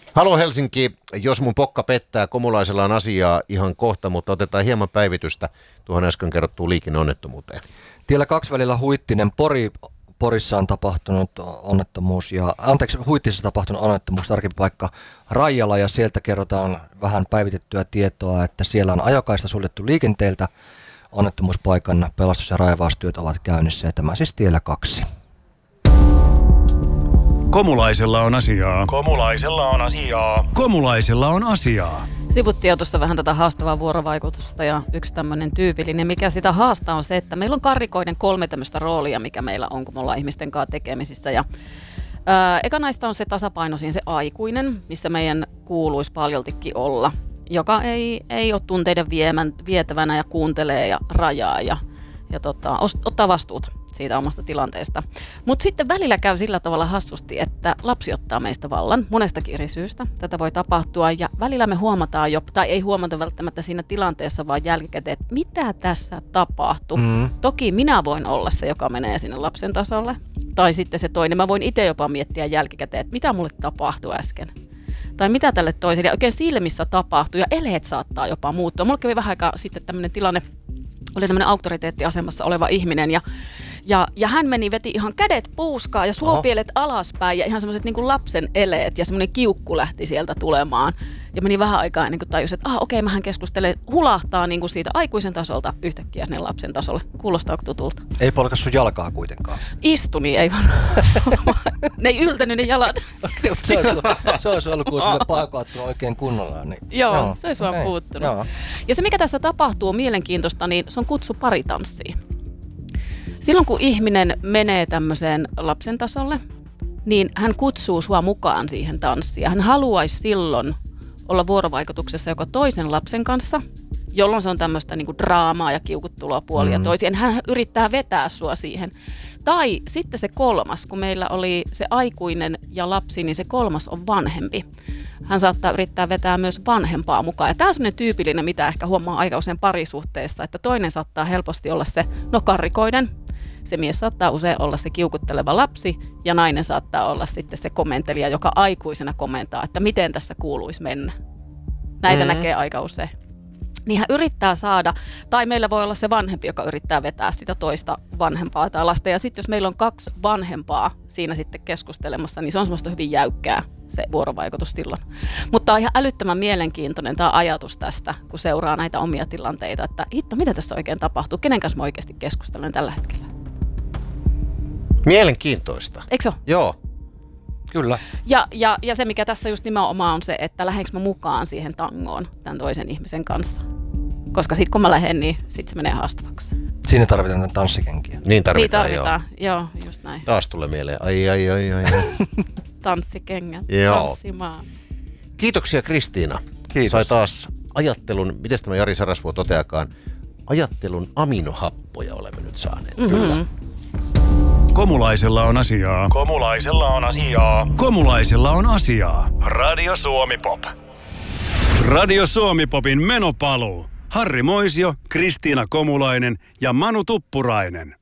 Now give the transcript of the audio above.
Halo Helsinki, jos mun pokka pettää, Komulaisella on asiaa ihan kohta, mutta otetaan hieman päivitystä tuohon äsken kerrottuun liikenneonnettomuuteen. Tiellä 2 välillä Huittinen Porissa on tapahtunut onnettomuus Huittisessa tapahtunut onnettomuus, tarkin paikka Rajala, ja sieltä kerrotaan vähän päivitettyä tietoa, että siellä on ajokaista suljettu liikenteeltä. Onnettomuuspaikan pelastus- ja raivaustyöt ovat käynnissä, ja tämä siis tiellä 2. Komulaisella on asiaa. Komulaisella on asiaa. Komulaisella on asiaa. Sivuttiin jo tuossa vähän tätä haastavaa vuorovaikutusta, ja yksi tämmöinen tyypillinen, mikä sitä haastaa, on se, että meillä on karrikoiden 3 tämmöistä roolia, mikä meillä on, kun me ollaan ihmisten kanssa tekemisissä. Ja, eka näistä on se tasapainoisin, se aikuinen, missä meidän kuuluisi paljoltikin olla, joka ei ole tunteiden vietävänä ja kuuntelee ja rajaa ja ottaa vastuuta siitä omasta tilanteesta. Mutta sitten välillä käy sillä tavalla hassusti, että lapsi ottaa meistä vallan monestakin eri syystä. Tätä voi tapahtua, ja välillä me huomataan jo, tai ei huomata välttämättä siinä tilanteessa, vaan jälkikäteen, että mitä tässä tapahtuu. Toki minä voin olla se, joka menee sinne lapsen tasolle. Tai sitten se toinen. Mä voin itse jopa miettiä jälkikäteen, että mitä mulle tapahtui äsken. Tai mitä tälle toiselle. Ja oikein silmissä tapahtuu, ja eleet saattaa jopa muuttua. Mulla kävi vähän aikaa sitten tämmöinen tilanne, oli tämmöinen auktoriteettiasemassa oleva ihminen, ja hän veti ihan kädet puuskaan ja suopielet alaspäin ja ihan semmoiset niin kuin lapsen eleet, ja semmoinen kiukku lähti sieltä tulemaan. Ja meni vähän aikaa ennen kuin tajusin, että okei, mähän keskustelen, hulahtaa niin kuin siitä aikuisen tasolta yhtäkkiä sinne lapsen tasolle. Kuulostaako tutulta? Ei polkas sun jalkaa kuitenkaan. Istuni, ei vaan. Ne ei yltänyt ne jalat. Se olisi ollut, kun sinne paikoittu oikein kunnolla. Niin. Joo, se olisi vaan puuttunut. Joo. Ja se, mikä tässä tapahtuu, on mielenkiintoista, niin se on kutsu paritanssiin. Silloin, kun ihminen menee tämmöiseen lapsen tasolle, niin hän kutsuu sua mukaan siihen tanssiin. Hän haluaisi silloin olla vuorovaikutuksessa joko toisen lapsen kanssa, jolloin se on tämmöistä niinku draamaa ja kiukuttelua puolia ja toisiin. Hän yrittää vetää sua siihen. Tai sitten se kolmas, kun meillä oli se aikuinen ja lapsi, niin se kolmas on vanhempi. Hän saattaa yrittää vetää myös vanhempaa mukaan. Ja tämä on semmoinen tyypillinen, mitä ehkä huomaa aika usein parisuhteessa, että toinen saattaa helposti olla se karrikoiden. Se mies saattaa usein olla se kiukutteleva lapsi, ja nainen saattaa olla sitten se komentelija, joka aikuisena komentaa, että miten tässä kuuluisi mennä. Näitä näkee aika usein. Niin hän yrittää saada, tai meillä voi olla se vanhempi, joka yrittää vetää sitä toista vanhempaa tai lasta. Ja sitten jos meillä on 2 vanhempaa siinä sitten keskustelemassa, niin se on semmoista hyvin jäykkää se vuorovaikutus silloin. Mutta on ihan älyttömän mielenkiintoinen tämä ajatus tästä, kun seuraa näitä omia tilanteita, että hitto, mitä tässä oikein tapahtuu, kenen kanssa mä oikeasti keskustelen tällä hetkellä. Mielenkiintoista. Eikö se ole? Joo. Kyllä. Ja se, mikä tässä just nimenomaan on se, että lähdenkö mä mukaan siihen tangoon tämän toisen ihmisen kanssa. Koska sitten kun mä lähden, niin sitten se menee haastavaksi. Siinä tarvitaan tanssikenkiä. Niin tarvitaan. Joo, just näin. Taas tulee mieleen. Ai. Tanssikengät, tanssimaan. Kiitoksia Kristiina. Kiitos. Sai taas ajattelun, miten tämä Jari Sarasvuo toteakaan, ajattelun aminohappoja olemme nyt saaneet. Kyllä. Komulaisella on asiaa. Komulaisella on asiaa. Komulaisella on asiaa. Radio Suomi Pop. Radio Suomi Popin menopaluu. Harri Moisio, Kristiina Komulainen ja Manu Tuppurainen.